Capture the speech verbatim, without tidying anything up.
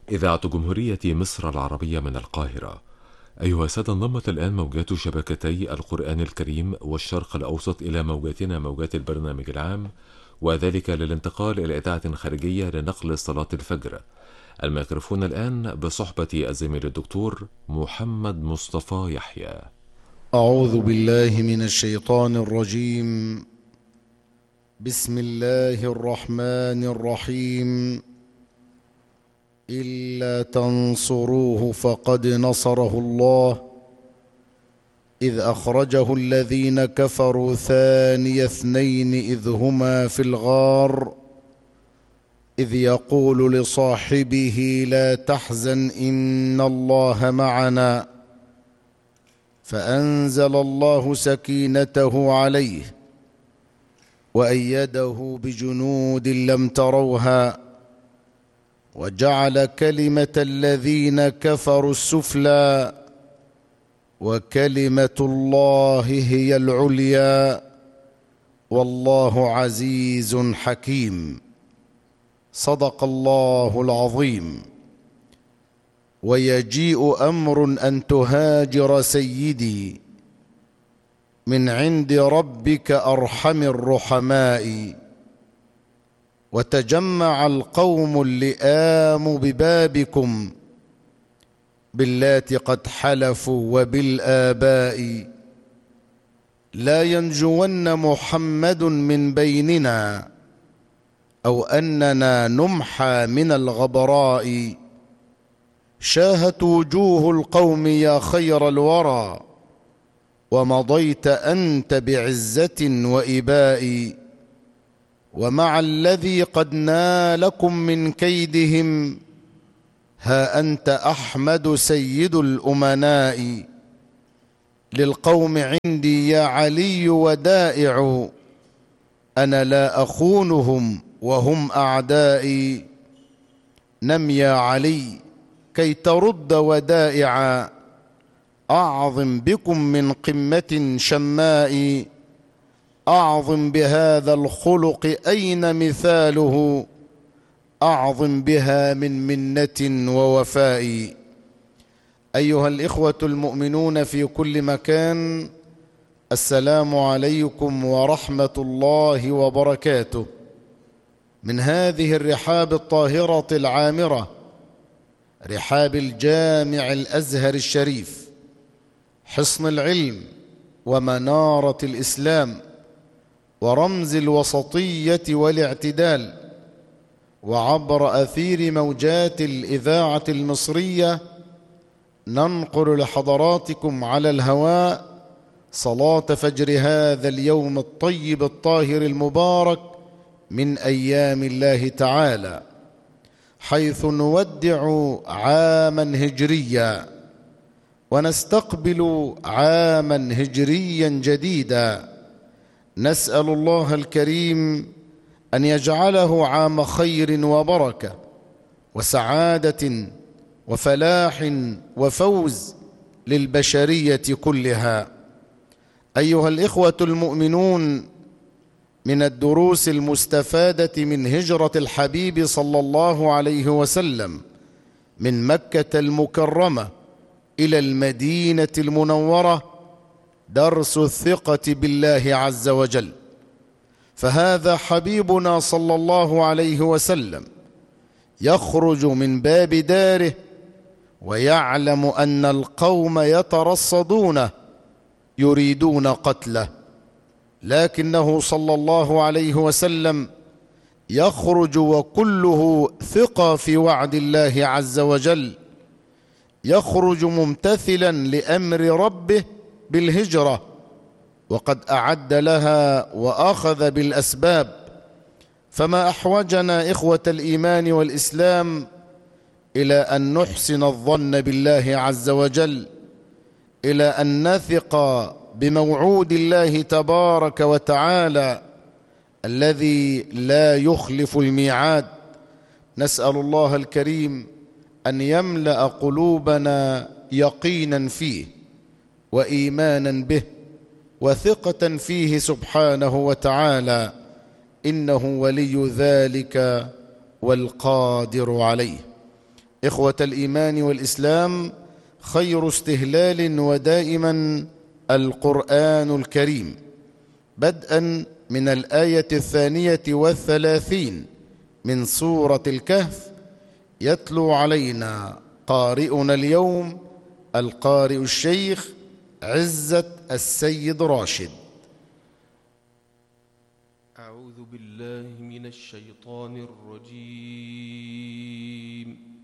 إذاعة جمهورية مصر العربية من القاهرة. أيها السادة، انضمت الآن موجات شبكتي القرآن الكريم والشرق الأوسط إلى موجاتنا موجات البرنامج العام، وذلك للانتقال إلى إذاعة خارجية لنقل صلاة الفجر. الميكروفون الآن بصحبة الزميل الدكتور محمد مصطفى يحيى. أعوذ بالله من الشيطان الرجيم. بسم الله الرحمن الرحيم. إلا تنصروه فقد نصره الله إذ أخرجه الذين كفروا ثاني اثنين إذ هما في الغار إذ يقول لصاحبه لا تحزن إن الله معنا فأنزل الله سكينته عليه وأيده بجنود لم تروها وجعل كلمة الذين كفروا السفلى وكلمة الله هي العليا والله عزيز حكيم. صدق الله العظيم. ويجيء أمر أن تهاجر سيدي من عند ربك أرحم الرحماء وتجمع القوم اللئام ببابكم باللات قد حلفوا وبالآباء لا ينجون محمد من بيننا أو أننا نمحى من الغبراء شاهت وجوه القوم يا خير الورى ومضيت أنت بعزة وإباء ومع الذي قد نالكم من كيدهم ها أنت أحمد سيد الأمناء للقوم عندي يا علي ودائع أنا لا أخونهم وهم أعدائي نم يا علي كي ترد ودائعا أعظم بكم من قمة شماء أعظم بهذا الخلق أين مثاله أعظم بها من منة ووفاء. أيها الإخوة المؤمنون في كل مكان، السلام عليكم ورحمة الله وبركاته. من هذه الرحاب الطاهرة العامرة، رحاب الجامع الأزهر الشريف، حصن العلم ومنارة الإسلام ورمز الوسطية والاعتدال، وعبر أثير موجات الإذاعة المصرية ننقل لحضراتكم على الهواء صلاة فجر هذا اليوم الطيب الطاهر المبارك من أيام الله تعالى، حيث نودع عاما هجريا ونستقبل عاما هجريا جديدا. نسأل الله الكريم أن يجعله عام خير وبركة وسعادة وفلاح وفوز للبشرية كلها. أيها الإخوة المؤمنون، من الدروس المستفادة من هجرة الحبيب صلى الله عليه وسلم من مكة المكرمة إلى المدينة المنورة درس الثقة بالله عز وجل. فهذا حبيبنا صلى الله عليه وسلم يخرج من باب داره ويعلم أن القوم يترصدونه يريدون قتله، لكنه صلى الله عليه وسلم يخرج وكله ثقة في وعد الله عز وجل، يخرج ممتثلا لأمر ربه بالهجرة وقد أعد لها وأخذ بالأسباب. فما أحوجنا إخوة الإيمان والإسلام إلى أن نحسن الظن بالله عز وجل، إلى أن نثق بموعود الله تبارك وتعالى الذي لا يخلف الميعاد. نسأل الله الكريم أن يملأ قلوبنا يقينا فيه وإيمانا به وثقة فيه سبحانه وتعالى، إنه ولي ذلك والقادر عليه. إخوة الإيمان والإسلام، خير استهلال ودائما القرآن الكريم، بدءا من الآية الثانية والثلاثين من سورة الكهف. يتلو علينا قارئنا اليوم القارئ الشيخ عزت السيد راشد. أعوذ بالله من الشيطان الرجيم.